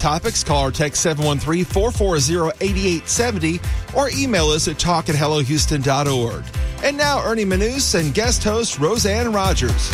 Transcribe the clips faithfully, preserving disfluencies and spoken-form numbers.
topics, call or text seven one three, four four zero, eight eight seven zero or email us at talk at hello houston dot org. And now, Ernie Manous and guest host Roseanne Rogers.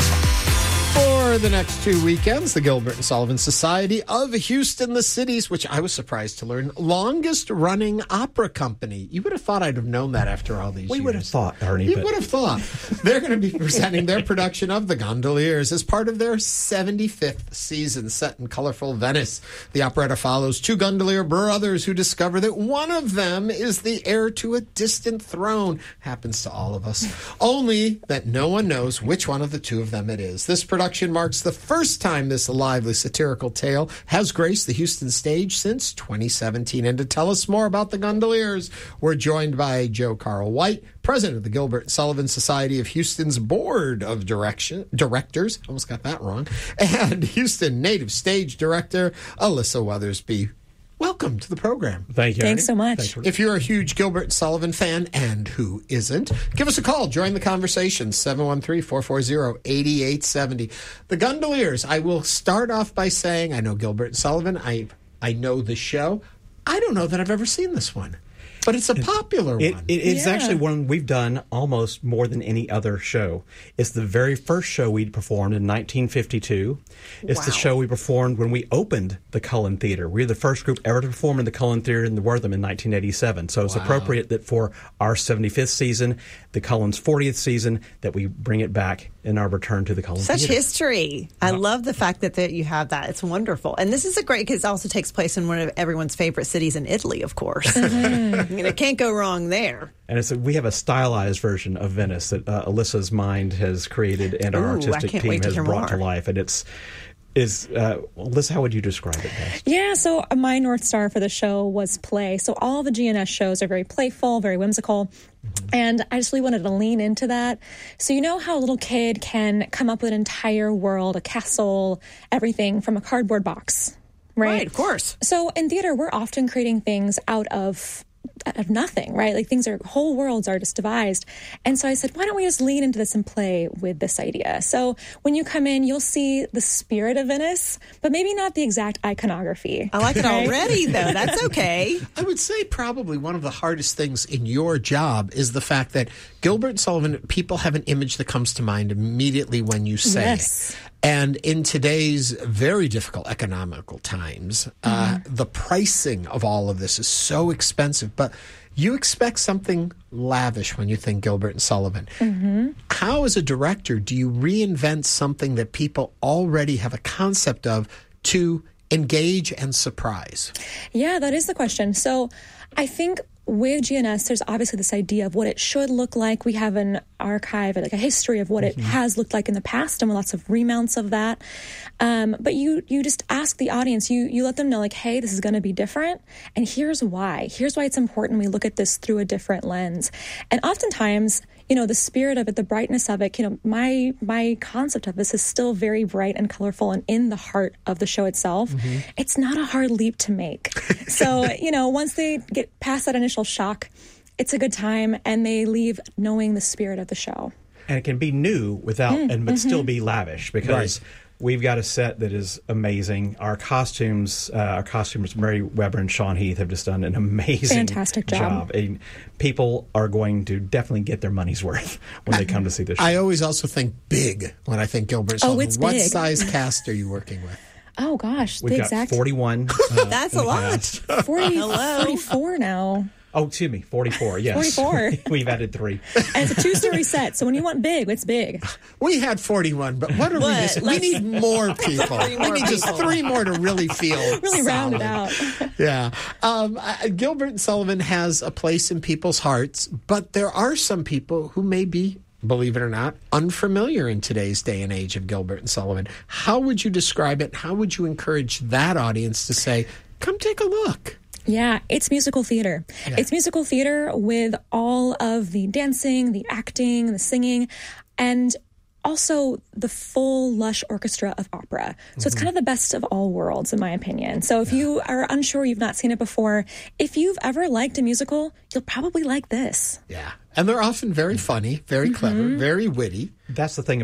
For the next two weekends, the Gilbert and Sullivan Society of Houston, the city's, which I was surprised to learn, longest-running opera company. You would have thought I'd have known that after all these we years. We would have thought, Ernie. You but... would have thought. They're going to be presenting their production of The Gondoliers as part of their seventy-fifth season, set in colorful Venice. The operetta follows two gondolier brothers who discover that one of them is the heir to a distant throne. Happens to all of us. Only that no one knows which one of the two of them it is. This production marks the first time this lively satirical tale has graced the Houston stage since twenty seventeen. And to tell us more about the Gondoliers, we're joined by Joe Carl White, president of the Gilbert and Sullivan Society of Houston's Board of Direction Directors, almost got that wrong, and Houston native stage director Alyssa Weathersby. Welcome to the program. Thank you. Thanks so much. Thanks for- if you're a huge Gilbert and Sullivan fan, and who isn't, give us a call. Join the conversation, seven one three, four four zero, eight eight seven zero. The Gondoliers, I will start off by saying I know Gilbert and Sullivan. I I know the show. I don't know that I've ever seen this one. But it's a popular it, one. It, it's yeah. actually one we've done almost more than any other show. It's the very first show we performed in nineteen fifty-two. It's Wow. the show we performed when we opened the Cullen Theater. We were the first group ever to perform in the Cullen Theater in the Wortham in nineteen eighty-seven. So it's Wow. appropriate that for our seventy-fifth season, the Cullen's fortieth season, that we bring it back in our return to the Cullen Such Theater. history. I Wow. love the fact that, that you have that. It's wonderful. And this is a great, because it also takes place in one of everyone's favorite cities in Italy, of course. I mean, it can't go wrong there. And it's a, we have a stylized version of Venice that uh, Alyssa's mind has created and our Ooh, I artistic can't team wait to has hear brought to more. life. And it's is uh, Alyssa, how would you describe it best? Yeah, so my North Star for the show was play. So all the G N S shows are very playful, very whimsical. Mm-hmm. And I just really wanted to lean into that. So you know how a little kid can come up with an entire world, a castle, everything from a cardboard box, right? Right, of course. So in theater, we're often creating things out of out of nothing, right? Like things are, whole worlds are just devised. And so I said, why don't we just lean into this and play with this idea? So when you come in, you'll see the spirit of Venice, but maybe not the exact iconography. I like it right? already, though. That's okay. I would say probably one of the hardest things in your job is the fact that Gilbert and Sullivan, people have an image that comes to mind immediately when you say Yes. it. And in today's very difficult economical times, uh, Mm-hmm. the pricing of all of this is so expensive. But you expect something lavish when you think Gilbert and Sullivan. Mm-hmm. How, as a director, do you reinvent something that people already have a concept of to engage and surprise? Yeah, that is the question. So I think with G N S, there's obviously this idea of what it should look like. We have an archive, like a history of what mm-hmm. it has looked like in the past, and lots of remounts of that. Um, but you you just ask the audience, you you let them know, like, hey, this is going to be different, and here's why. Here's why it's important we look at this through a different lens. And oftentimes, you know, the spirit of it, the brightness of it, you know, my my concept of this is still very bright and colorful and in the heart of the show itself. Mm-hmm. It's not a hard leap to make. So, you know, once they get past that initial shock, it's a good time, and they leave knowing the spirit of the show. And it can be new without, Mm, and but mm-hmm. still be lavish, because Right. we've got a set that is amazing. Our costumes, uh, our costumers, Mary Weber and Sean Heath, have just done an amazing Fantastic job. And people are going to definitely get their money's worth when they come to see the show. I always also think big when I think Gilbert and Oh, Sullivan. it's What big. size cast are you working with? Oh, gosh, We've the got exact forty-one. Uh, That's in a the lot. cast. forty, Hello. forty-four now. Oh, excuse me, forty-four. Yes, forty-four. We've added three. And it's a two-story set, so when you want big, it's big. We had forty-one, but what are we What? missing? We Let's- need more people. Three we more need just people. three more to really feel Really round it solid. out. Yeah. Um, uh, Gilbert and Sullivan has a place in people's hearts, but there are some people who may be, believe it or not, unfamiliar in today's day and age of Gilbert and Sullivan. How would you describe it? How would you encourage that audience to say, come take a look? Yeah, it's musical theater. Yeah. It's musical theater with all of the dancing, the acting, the singing, and also the full lush orchestra of opera. So mm-hmm. it's kind of the best of all worlds, in my opinion. So if yeah. you are unsure, you've not seen it before, if you've ever liked a musical, you'll probably like this. Yeah. And they're often very funny, very mm-hmm. clever, very witty. That's the thing about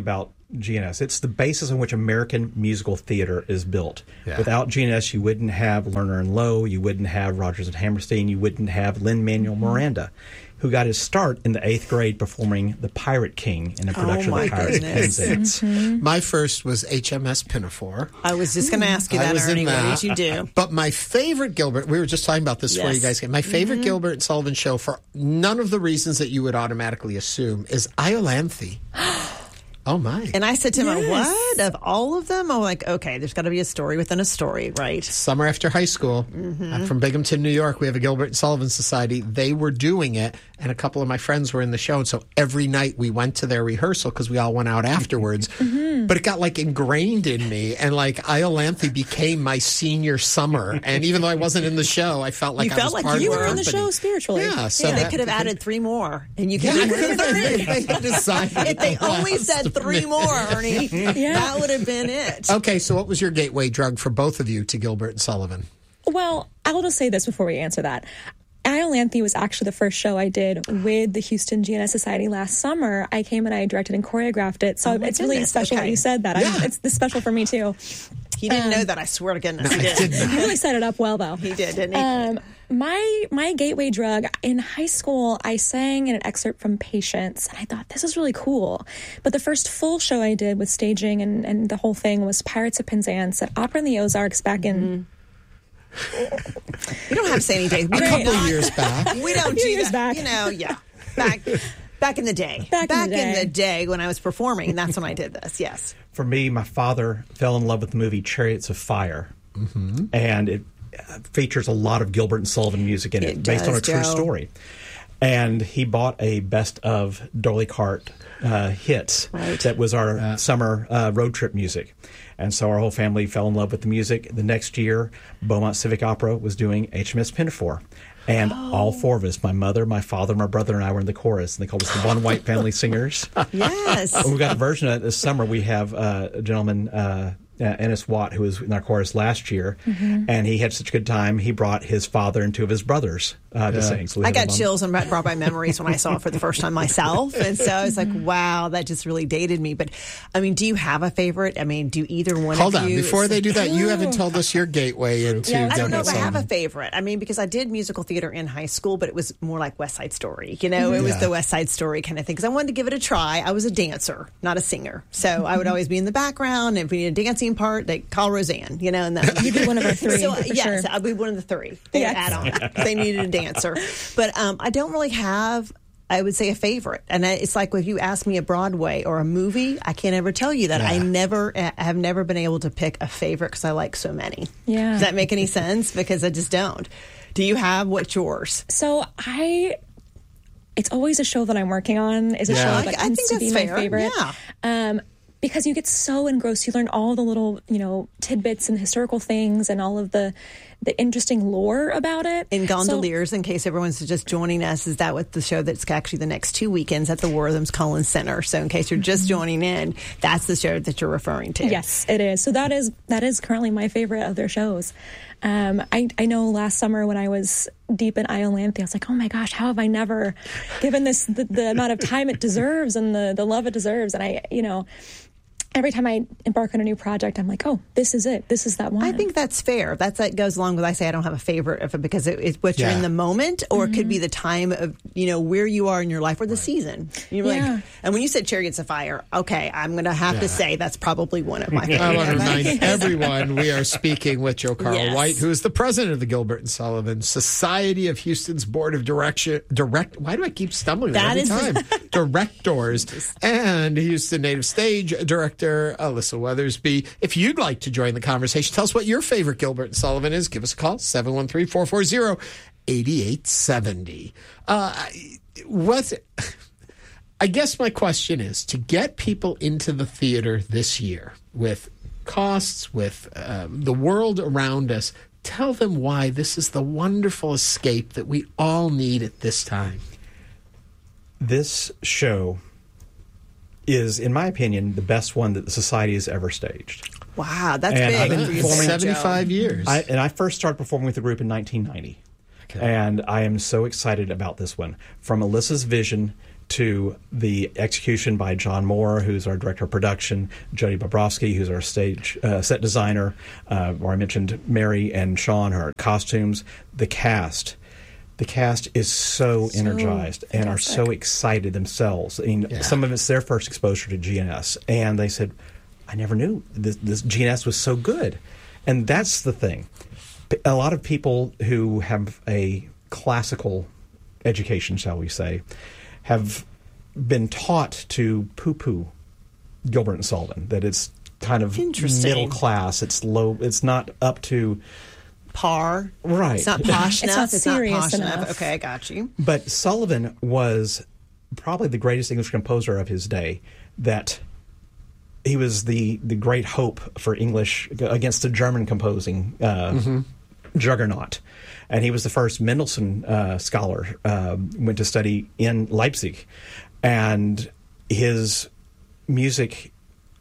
G N S. It's the basis on which American musical theater is built. Yeah. Without G N S, you wouldn't have Lerner and Loewe, you wouldn't have Rodgers and Hammerstein, you wouldn't have Lin-Manuel Miranda, who got his start in the eighth grade performing The Pirate King in a production my of the Pirates goodness. and Penzance. My first was H M S Pinafore. I was just going to ask you I that, was Ernie. in What that. did you do? But my favorite Gilbert, we were just talking about this before Yes. you guys came. My favorite Gilbert and Sullivan show, for none of the reasons that you would automatically assume, is Iolanthe. Oh, my. And I said to him, Yes. what? Of all of them? I'm like, okay, there's got to be a story within a story, right? Summer after high school, I'm from Binghamton, New York. We have a Gilbert and Sullivan Society. They were doing it, and a couple of my friends were in the show. And so every night we went to their rehearsal because we all went out afterwards. But it got like ingrained in me, and like Iolanthe became my senior summer. And even though I wasn't in the show, I felt like You I felt was like part you of were the in the company. show spiritually. Yeah, so Yeah, they that- could have added three more, and you could Yeah, be one I of the could have- three. they had decided If they the only last said three more, Ernie, Yeah. that would have been it. Okay, so what was your gateway drug for both of you to Gilbert and Sullivan? Well, I'll just say this before we answer that. Iolanthe was actually the first show I did with the Houston G N S Society last summer. I came and I directed and choreographed it. So Oh, my it's really goodness. special Okay. that you said that. Yeah. I, it's this special for me, too. He didn't know that. I swear to goodness, he did. You really set it up well, though. He did, didn't he? Um, my my gateway drug in high school, I sang in an excerpt from Patience, and I thought this is really cool. But the first full show I did with staging and, and the whole thing was Pirates of Penzance at Opera in the Ozarks back in. You don't have to say any days. A couple years back. We don't few do years that. back. You know, yeah. Back back in the day. Back in the day. day when I was performing, that's when I did this, yes. For me, my father fell in love with the movie Chariots of Fire, and it uh, features a lot of Gilbert and Sullivan music in it, It based on a does, true Joe. story. And he bought a best of Dolly Cart uh, hits Right. that was our summer uh, road trip music. And so our whole family fell in love with the music. The next year, Beaumont Civic Opera was doing H M S Pinafore. And all four of us, my mother, my father, my brother, and I were in the chorus. And they called us the Von White Family Singers. Yes. And we got a version of it this summer. We have uh, a gentleman, uh, uh, Ennis Watt, who was in our chorus last year, and he had such a good time. He brought his father and two of his brothers uh, to sing. So we I had got them on- chills and brought back memories when I saw it for the first time myself. And so I was like, wow, that just really dated me. But, I mean, do you have a favorite? I mean, do either one Hold of on. you... Before they do that, you haven't told us your gateway into I don't Gilbert know and if I have a Sullivan. favorite. I mean, because I did musical theater in high school, but it was more like West Side Story. You know, it was Yeah. the West Side Story kind of thing. Because I wanted to give it a try. I was a dancer, not a singer. So I would always be in the background. And if we need a dancing part, they call Roseanne, you know. And that, You'd be one of our three, So, for yes, sure. I'd be one of the three. They Yes. add on. They needed a dancer. But um, I don't really have... I would say a favorite. And I- it's like if you ask me a Broadway or a movie, I can't ever tell you that. I Yeah. never I have never been able to pick a favorite because I like so many. Yeah. Does that make any sense? Because I just don't. Do you have what's yours? So I, it's always a show that I'm working on. Is a Yeah. show I- that I tends think to be that's my fair. favorite. Yeah. Um, because you get so engrossed, you learn all the little, you know, tidbits and historical things and all of the the interesting lore about it. In So- Gondoliers, in case everyone's just joining us, is that what the show that's actually the next two weekends at the Wortham's Collins Center? So in case you're just joining in, that's the show that you're referring to. Yes, it is. So that is that is currently my favorite of their shows. Um, I I know last summer when I was deep in Iolanthe, I was like, oh my gosh, how have I never given this the, the amount of time it deserves and the the love it deserves? And I, you know, every time I embark on a new project, I'm like, oh, this is it. This is that one. I think that's fair. That's that goes along with I say I don't have a favorite of it because it, it's what you're Yeah. in the moment, or it Mm-hmm. could be the time of you know where you are in your life or the season. You're Yeah. like, and when you said Chariots of Fire, okay, I'm going to have Yeah. to say that's probably one of my I favorites. want to remind everyone we are speaking with Joe Carl Yes. White, who is the president of the Gilbert and Sullivan Society of Houston's Board of Direction. Direct. Why do I keep stumbling That every is- time? Directors and Houston Native Stage Director Alyssa Weathersby. If you'd like to join the conversation, tell us what your favorite Gilbert and Sullivan is. Give us a call seven one three, four four zero, eight eight seven zero. Uh, what? I guess my question is to get people into the theater this year with costs, with um, the world around us, tell them why this is the wonderful escape that we all need at this time. This show is, in my opinion, the best one that the Society has ever staged. Wow, that's And big. I've been for you to performing say, Joe. seventy-five years. I, and I first started performing with the group in nineteen ninety. Okay. And I am so excited about this one. From Alyssa's vision to the execution by John Moore, who's our director of production, Jody Bobrovsky, who's our stage uh, set designer, uh, or I mentioned Mary and Sean, our costumes, the cast. The cast is so, so energized fantastic. and are so excited themselves. I mean, yeah. Some of it's their first exposure to G N S, and they said, I never knew this, this G N S was so good. And that's the thing. A lot of people who have a classical education, shall we say, have been taught to poo-poo Gilbert and Sullivan, that it's kind of middle class. It's low. It's not up to par. Right. It's not posh it's enough. Not it's serious not posh enough. enough. Okay, I got you. But Sullivan was probably the greatest English composer of his day. That he was the, the great hope for English against the German composing uh, mm-hmm. juggernaut. And he was the first Mendelssohn uh, scholar, uh, went to study in Leipzig. And his music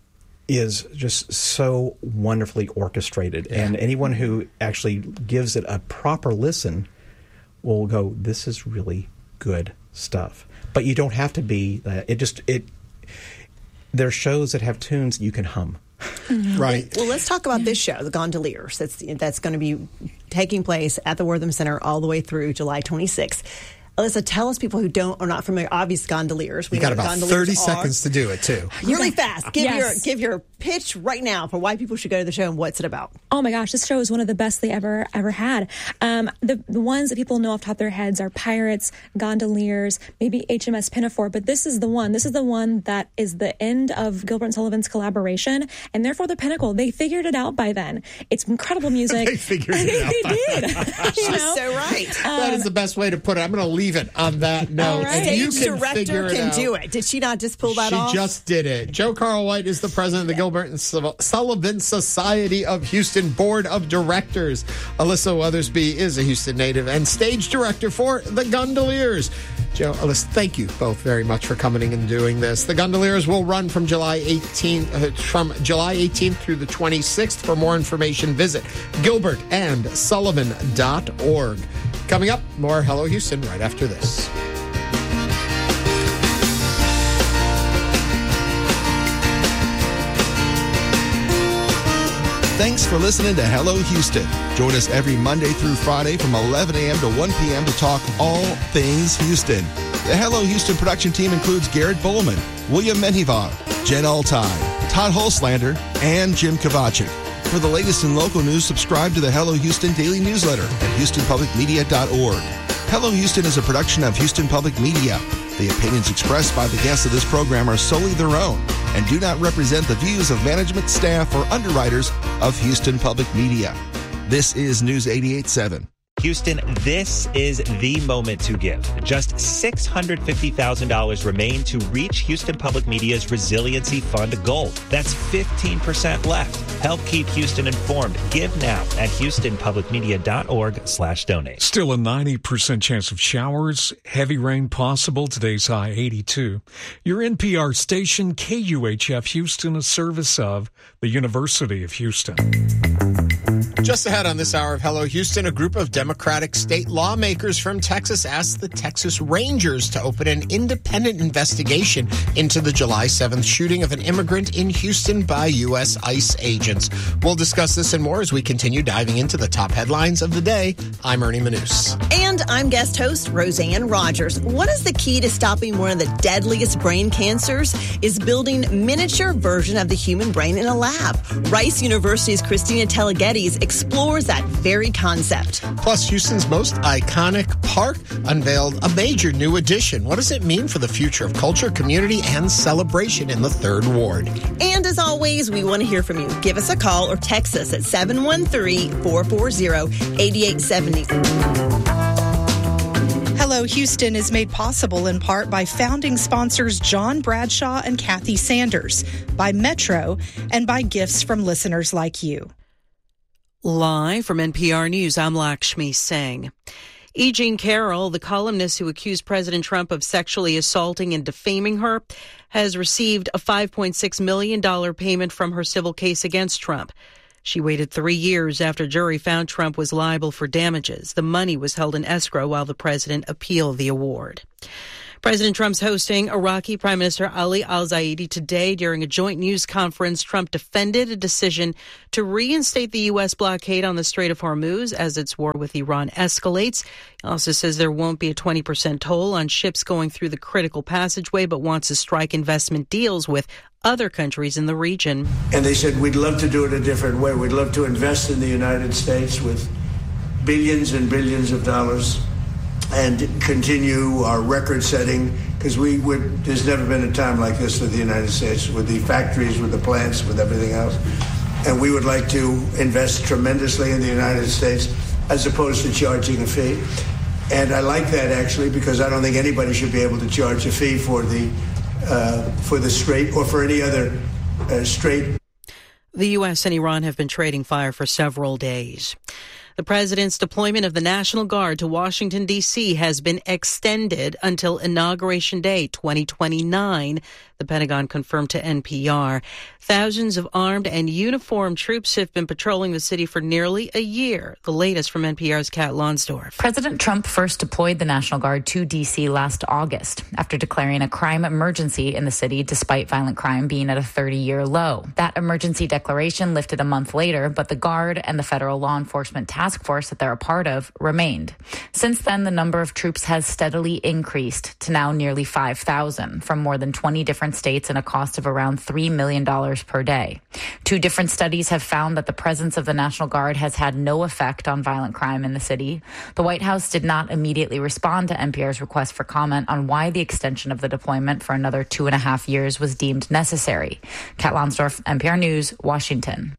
is just so wonderfully orchestrated. Yeah. And anyone who actually gives it a proper listen will go, this is really good stuff. But you don't have to be, uh, it just, it, there are shows that have tunes you can hum. Mm-hmm. Right. Well, let's talk about this show, The Gondoliers. That's that's going to be taking place at the Wortham Center all the way through July twenty-sixth. Alyssa, tell us, people who don't are not familiar, obvious Gondoliers. We you got about thirty seconds to do it, too. Really fast. Give yes. your give your pitch right now for why people should go to the show and what's it about. Oh my gosh, this show is one of the best they ever ever had. Um, the, the ones that people know off the top of their heads are Pirates, Gondoliers, maybe H M S Pinafore, but this is the one. This is the one that is the end of Gilbert and Sullivan's collaboration, and therefore the pinnacle. They figured it out by then. It's incredible music. They figured it out. They did. you know? So right. Um, that is the best way to put it. I'm going to leave it on that note. Right. And you Stage can director can it do it. Did she not just pull that she off? She just did it. Joe Carl White is the president of the Gilbert and Sullivan Society of Houston Board of Directors. Alyssa Weathersby is a Houston native and stage director for the Gondoliers. Joe, Alyssa, thank you both very much for coming and doing this. The Gondoliers will run from July eighteenth, uh, from July eighteenth through the twenty-sixth. For more information, visit gilbert and sullivan dot org. Coming up, more Hello Houston right after this. Thanks for listening to Hello Houston. Join us every Monday through Friday from eleven a.m. to one p.m. to talk all things Houston. The Hello Houston production team includes Garrett Bowman, William Menjivar, Jen Altai, Todd Holslander, and Jim Kovacic. For the latest in local news, subscribe to the Hello Houston daily newsletter at houston public media dot org. Hello Houston is a production of Houston Public Media. The opinions expressed by the guests of this program are solely their own and do not represent the views of management, staff, or underwriters of Houston Public Media. This is News eighty-eight point seven. Houston, this is the moment to give. Just six hundred fifty thousand dollars remain to reach Houston Public Media's Resiliency Fund goal. That's fifteen percent left. Help keep Houston informed. Give now at houston public media dot org slash donate. Still a ninety percent chance of showers. Heavy rain possible. Today's high eighty-two. Your N P R station, K U H F Houston, a service of the University of Houston. Just ahead on this hour of Hello Houston, a group of Democratic state lawmakers from Texas asked the Texas Rangers to open an independent investigation into the July seventh shooting of an immigrant in Houston by U S ICE agents. We'll discuss this and more as we continue diving into the top headlines of the day. I'm Ernie Manous. And I'm guest host Roseanne Rogers. What is the key to stopping one of the deadliest brain cancers? Is building miniature version of the human brain in a lab. Rice University's Christina Teleghetties explores that very concept. Plus, Houston's most iconic park unveiled a major new addition. What does it mean for the future of culture, community, and celebration in the Third Ward? And as always, we want to hear from you. Give us a call or text us at seven one three, four four zero, eight eight seven zero. Hello Houston is made possible in part by founding sponsors John Bradshaw and Kathy Sanders, by Metro, and by gifts from listeners like you. Live from N P R News, I'm Lakshmi Singh. E. Jean Carroll, the columnist who accused President Trump of sexually assaulting and defaming her, has received a five point six million dollars payment from her civil case against Trump. She waited three years after a jury found Trump was liable for damages. The money was held in escrow while the president appealed the award. President Trump's hosting Iraqi Prime Minister Ali al-Zaidi today. During a joint news conference, Trump defended a decision to reinstate the U S blockade on the Strait of Hormuz as its war with Iran escalates. He also says there won't be a twenty percent toll on ships going through the critical passageway, but wants to strike investment deals with other countries in the region. And they said, we'd love to do it a different way. We'd love to invest in the United States with billions and billions of dollars and continue our record setting, because we would, there's never been a time like this for the United States, with the factories, with the plants, with everything else. And we would like to invest tremendously in the United States as opposed to charging a fee. And I like that, actually, because I don't think anybody should be able to charge a fee for the uh, for the Strait or for any other uh, strait. The U S and Iran have been trading fire for several days. The president's deployment of the National Guard to Washington, D C has been extended until Inauguration Day twenty twenty-nine, the Pentagon confirmed to N P R. Thousands of armed and uniformed troops have been patrolling the city for nearly a year. The latest from N P R's Kat Lonsdorf. President Trump first deployed the National Guard to D C last August after declaring a crime emergency in the city despite violent crime being at a thirty-year low. That emergency declaration lifted a month later, but the Guard and the federal law enforcement task force that they're a part of remained. Since then, the number of troops has steadily increased to now nearly five thousand from more than twenty different states and a cost of around three million dollars per day. Two different studies have found that the presence of the National Guard has had no effect on violent crime in the city. The White House did not immediately respond to N P R's request for comment on why the extension of the deployment for another two and a half years was deemed necessary. Kat Lonsdorf, N P R News, Washington.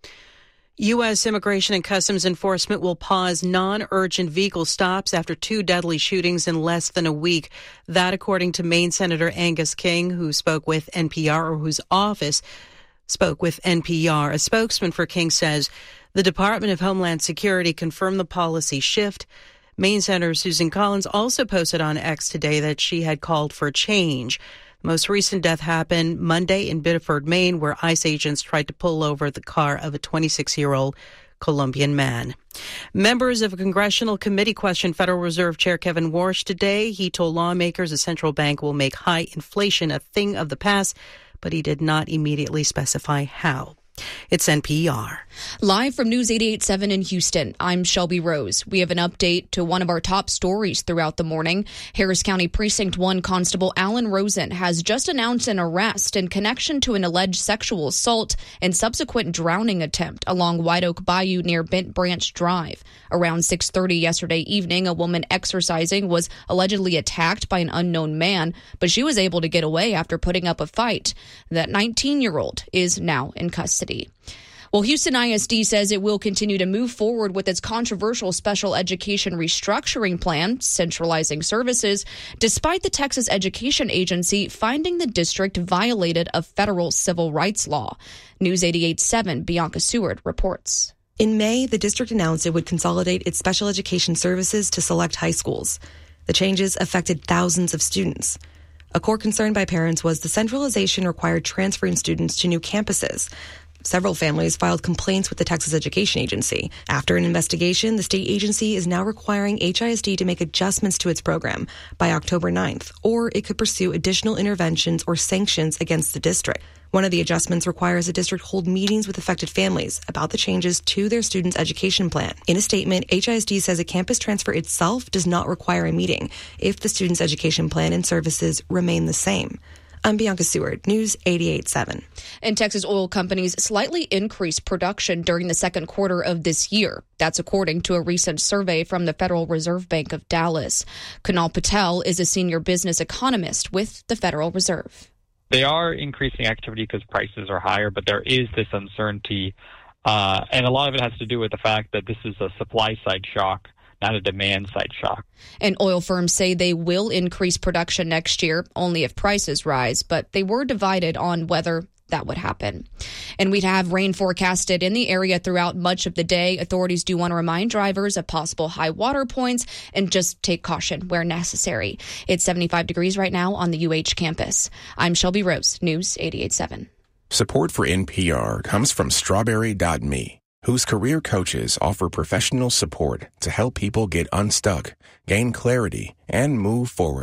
U S. Immigration and Customs Enforcement will pause non-urgent vehicle stops after two deadly shootings in less than a week. That, according to Maine Senator Angus King, who spoke with N P R, or whose office spoke with N P R. A spokesman for King says the Department of Homeland Security confirmed the policy shift. Maine Senator Susan Collins also posted on X today that she had called for change. The most recent death happened Monday in Biddeford, Maine, where ICE agents tried to pull over the car of a twenty-six-year-old Colombian man. Members of a congressional committee questioned Federal Reserve Chair Kevin Warsh today. He told lawmakers a central bank will make high inflation a thing of the past, but he did not immediately specify how. It's N P R. Live from News eighty-eight point seven in Houston, I'm Shelby Rose. We have an update to one of our top stories throughout the morning. Harris County Precinct one Constable Alan Rosen has just announced an arrest in connection to an alleged sexual assault and subsequent drowning attempt along White Oak Bayou near Bent Branch Drive. Around six thirty yesterday evening, a woman exercising was allegedly attacked by an unknown man, but she was able to get away after putting up a fight. That nineteen-year-old is now in custody. Well, Houston I S D says it will continue to move forward with its controversial special education restructuring plan, centralizing services, despite the Texas Education Agency finding the district violated a federal civil rights law. News eighty-eight point seven, Bianca Seward reports. In May, the district announced it would consolidate its special education services to select high schools. The changes affected thousands of students. A core concern by parents was the centralization required transferring students to new campuses. Several families filed complaints with the Texas Education Agency. After an investigation, the state agency is now requiring H I S D to make adjustments to its program by October ninth, or it could pursue additional interventions or sanctions against the district. One of the adjustments requires the district hold meetings with affected families about the changes to their students' education plan. In a statement, H I S D says a campus transfer itself does not require a meeting if the student's education plan and services remain the same. I'm Bianca Seward, News eighty-eight point seven. And Texas oil companies slightly increased production during the second quarter of this year. That's according to a recent survey from the Federal Reserve Bank of Dallas. Kunal Patel is a senior business economist with the Federal Reserve. They are increasing activity because prices are higher, but there is this uncertainty. Uh, and a lot of it has to do with the fact that this is a supply-side shock, not a demand-side shock. And oil firms say they will increase production next year, only if prices rise, but they were divided on whether that would happen. And we'd have rain forecasted in the area throughout much of the day. Authorities do want to remind drivers of possible high water points and just take caution where necessary. It's seventy-five degrees right now on the U H campus. I'm Shelby Rose, News eighty-eight point seven. Support for N P R comes from Strawberry dot me, whose career coaches offer professional support to help people get unstuck, gain clarity, and move forward,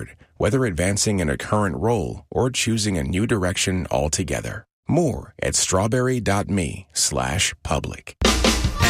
whether advancing in a current role or choosing a new direction altogether. More at strawberry.me slash public.